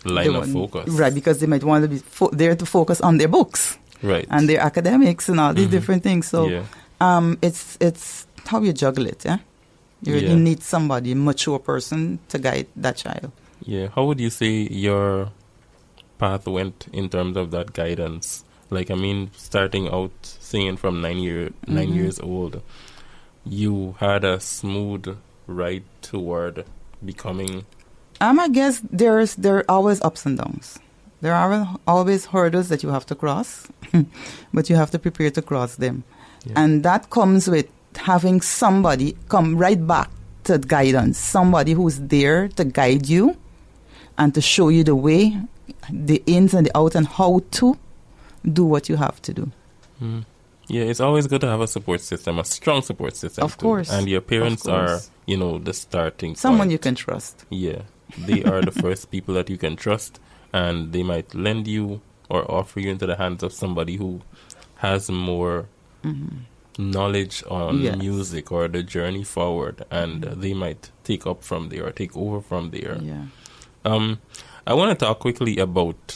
line of focus. Right, because they might want to be there to focus on their books. Right. And their academics and all these different things. So it's how you juggle it, yeah? You need somebody, a mature person, to guide that child. Yeah. How would you say your path went in terms of that guidance? Like, I mean, starting out singing from 9 years old, you had a smooth ride toward becoming... I guess there are always ups and downs. There are always hurdles that you have to cross, but you have to prepare to cross them. Yeah. And that comes with having somebody come right back to guidance, somebody who's there to guide you and to show you the way, the ins and the outs, and how to do what you have to do. Yeah, it's always good to have a support system, a strong support system. Of course. And your parents are, the starting Someone point. you can trust. Yeah. They are the first people that you can trust, and they might lend you or offer you into the hands of somebody who has more knowledge on music or the journey forward, and they might take up from there or take over from there. Yeah. I want to talk quickly about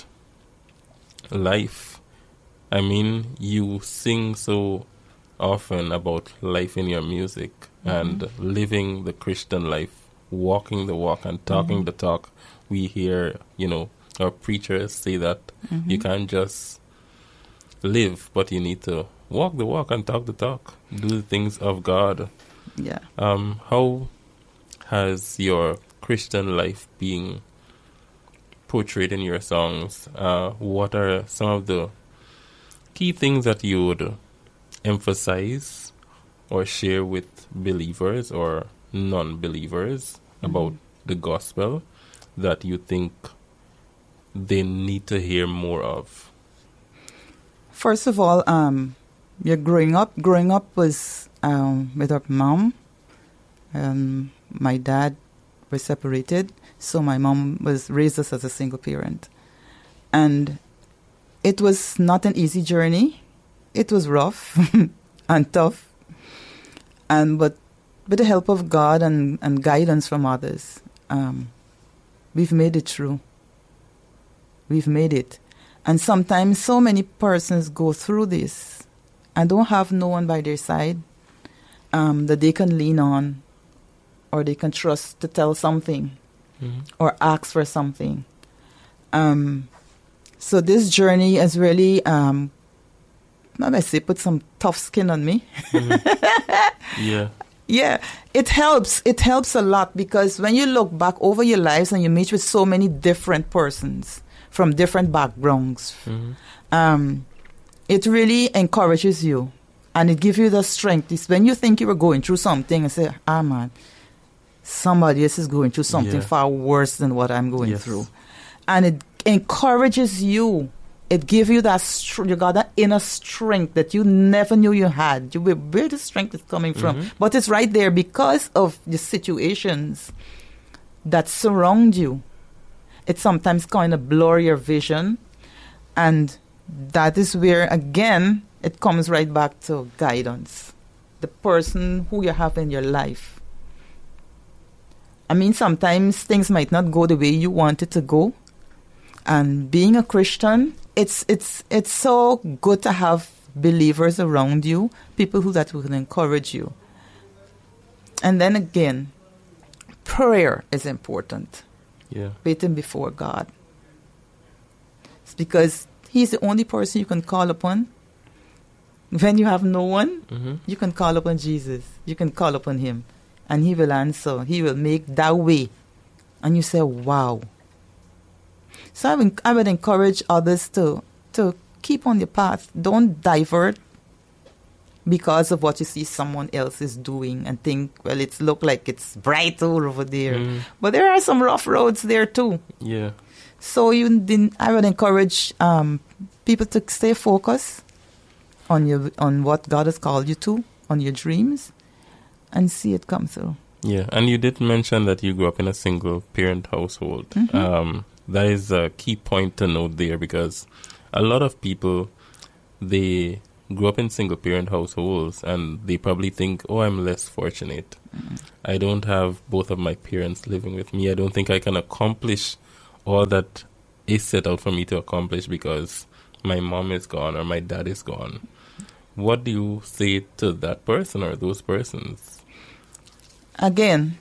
life. I mean, you sing so often about life in your music and living the Christian life, walking the walk and talking the talk. We hear, our preachers say that you can't just live, but you need to walk the walk and talk the talk, do the things of God. Yeah. How has your Christian life been portrayed in your songs? What are some of the key things that you would emphasize or share with believers or non-believers about the gospel that you think they need to hear more of? First of all, you're growing up. Growing up was with our mom. My dad was separated, so my mom raised us as a single parent. And it was not an easy journey. It was rough and tough. But with the help of God and guidance from others, we've made it through. We've made it. And sometimes so many persons go through this and don't have no one by their side that they can lean on or they can trust to tell something or ask for something. So this journey has really, put some tough skin on me. Yeah. Yeah, it helps. It helps a lot because when you look back over your lives and you meet with so many different persons from different backgrounds, it really encourages you and it gives you the strength. It's when you think you were going through something and say, man, somebody else is going through something far worse than what I'm going through. And it encourages you. It gives you that you got that inner strength that you never knew you had. Where the strength is coming from. But it's right there because of the situations that surround you. It sometimes kind of blur your vision. And that is where, again, it comes right back to guidance. The person who you have in your life. I mean, sometimes things might not go the way you want it to go. And being a Christian, it's so good to have believers around you, people who can encourage you. And then again, prayer is important. Yeah. Waiting before God. It's because He's the only person you can call upon. When you have no one, you can call upon Jesus. You can call upon Him. And He will answer. He will make that way. And you say, wow. So I would encourage others to keep on your path. Don't divert because of what you see someone else is doing and think, well, it look like it's bright all over there. But there are some rough roads there too. Yeah. So I would encourage people to stay focused on what God has called you to, on your dreams, and see it come through. Yeah, and you did mention that you grew up in a single-parent household. That is a key point to note there because a lot of people, they grew up in single-parent households and they probably think, oh, I'm less fortunate. I don't have both of my parents living with me. I don't think I can accomplish all that is set out for me to accomplish because my mom is gone or my dad is gone. What do you say to that person or those persons? Again,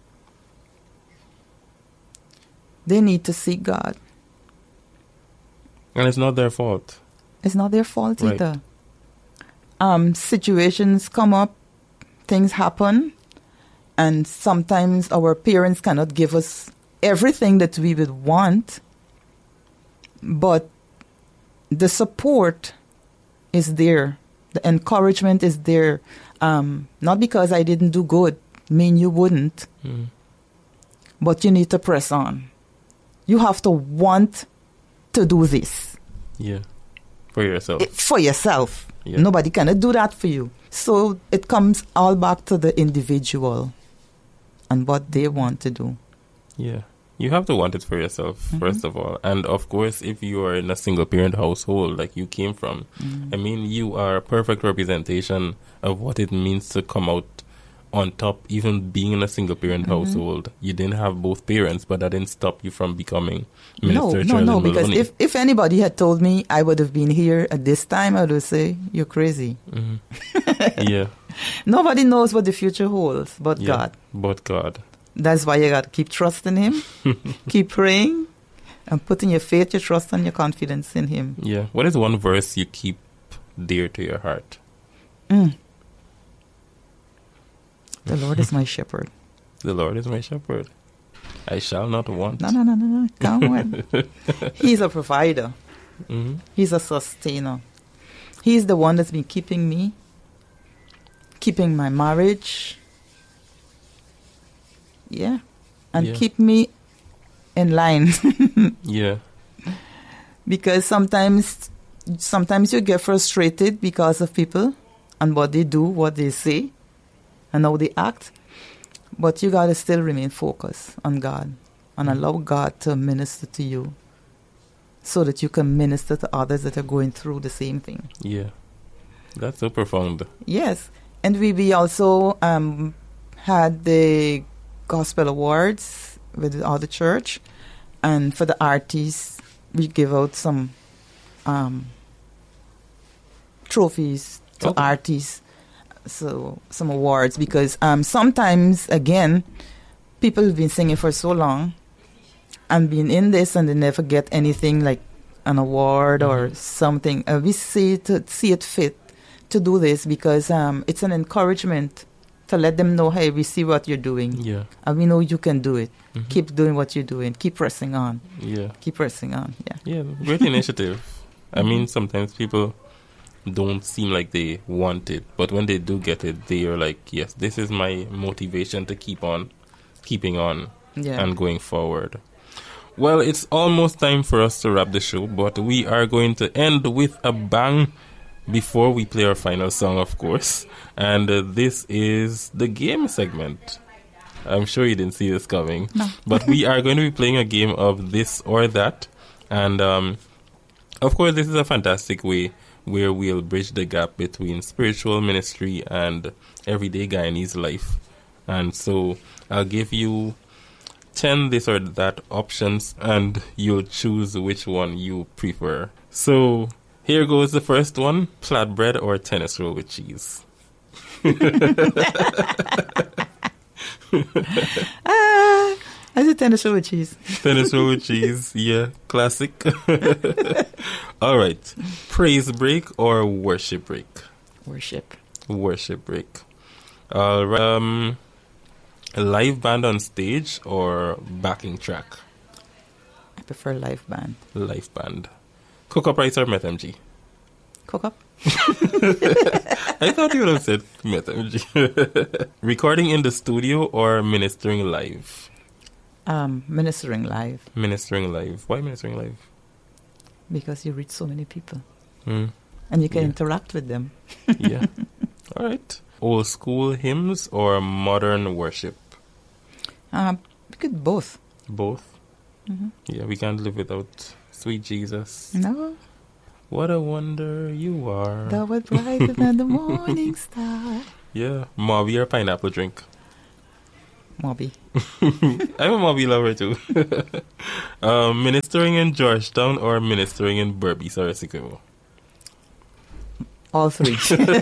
they need to seek God. And it's not their fault. It's not their fault Right. either. Situations come up, things happen, and sometimes our parents cannot give us everything that we would want, but the support is there. The encouragement is there. Not because I didn't do good, mean you wouldn't, but you need to press on. You have to want to do this. Yeah. For yourself. For yourself. Yeah. Nobody cannot do that for you. So it comes all back to the individual and what they want to do. Yeah. You have to want it for yourself, first of all. And of course, if you are in a single parent household like you came from, I mean, you are a perfect representation of what it means to come out on top, even being in a single parent household. You didn't have both parents, but that didn't stop you from becoming Minister Charles No, because Maloney. if anybody had told me I would have been here at this time, I would say, you're crazy. Yeah. Nobody knows what the future holds but Yeah. God. But God. That's why you got to keep trusting Him, keep praying, and putting your faith, your trust, and your confidence in Him. Yeah. What is one verse you keep dear to your heart? The Lord is my shepherd. The Lord is my shepherd. I shall not want. No. Come on. He's a provider. Mhm. He's a sustainer. He's the one that's been keeping me, keeping my marriage. Yeah. And Yeah. keep me in line. Yeah. Because sometimes you get frustrated because of people and what they do, what they say, and how they act. But you got to still remain focused on God and allow God to minister to you so that you can minister to others that are going through the same thing. Yeah. That's so profound. Yes. And we also had the Gospel Awards with the other church. And for the artists, we give out some trophies to Okay. artists. So some awards, because sometimes, again, people have been singing for so long and been in this and they never get anything like an award or something. We see it fit to do this because it's an encouragement to let them know, hey, we see what you're doing. Yeah. And we know you can do it. Keep doing what you're doing. Keep pressing on. Yeah. Keep pressing on. Yeah. Yeah. Great initiative. I mean, sometimes people don't seem like they want it, but when they do get it, they are like, yes, this is my motivation to keep on keeping on Yeah. and going forward. Well, it's almost time for us to wrap the show, but we are going to end with a bang before we play our final song, of course. And this is the game segment. I'm sure you didn't see this coming. No. But we are going to be playing a game of this or that. And of course, this is a fantastic way where we'll bridge the gap between spiritual ministry and everyday Guyanese life. And so I'll give you 10 this or that options and you'll choose which one you prefer. So here goes the first one: flatbread or tennis roll with cheese. I did tennis roll with cheese. Tennis roll with cheese, yeah, classic. All right, praise break or worship break? Worship. Worship break. All right. A live band on stage or backing track? I prefer live band. Live band. Cook up rice or Meth MG? Cook up. I thought you would have said Meth MG. Recording in the studio or ministering live? Ministering live. Ministering live. Why ministering live? Because you reach so many people. Hmm. And you can Yeah. interact with them. Yeah. All right. Old school hymns or modern worship? We could both. Both. Mm-hmm. Yeah, we can't live without sweet Jesus. No, What a wonder you are. thou art brighter than the morning star. Yeah. Mauvey or pineapple drink? Mobby. I'm a Mobby lover too. Ministering in Georgetown or ministering in Berbice or Essequibo? All three.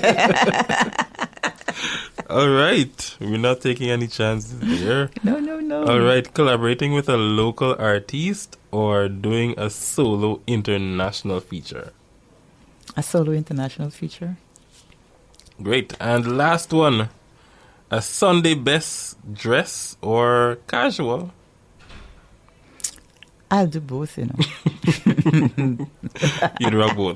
All right. We're not taking any chances there. No. All right. Collaborating with a local artist or doing a solo international feature? A solo international feature. Great. And last one. A Sunday best dress or casual? I'll do both, you know. You'd rock both.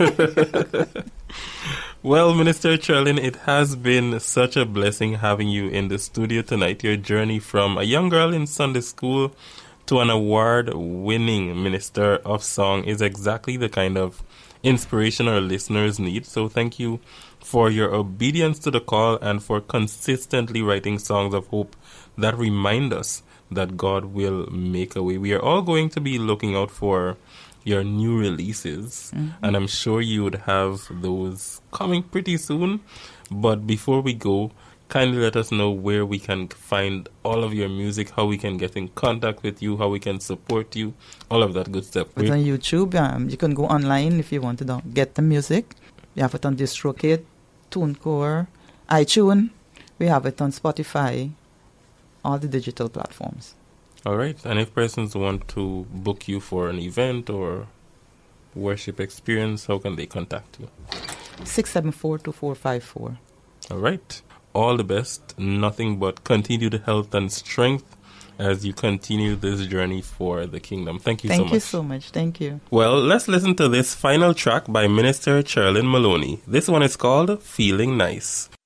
Well, Minister Cherlin, it has been such a blessing having you in the studio tonight. Your journey from a young girl in Sunday school to an award-winning minister of song is exactly the kind of inspiration our listeners need. So thank you for your obedience to the call and for consistently writing songs of hope that remind us that God will make a way. We are all going to be looking out for your new releases, and I'm sure you would have those coming pretty soon. But before we go, kindly let us know where we can find all of your music, how we can get in contact with you, how we can support you, all of that good stuff. It's on YouTube. You can go online if you want to get the music. We have it on DistroKid, TuneCore, iTunes. We have it on Spotify, all the digital platforms. All right. And if persons want to book you for an event or worship experience, how can they contact you? 674-2454. All right. All the best. Nothing but continued health and strength as you continue this journey for the kingdom. Thank you so much. Thank you so much. Thank you. Well, let's listen to this final track by Minister Cherlin Maloney. This one is called Feeling Nice.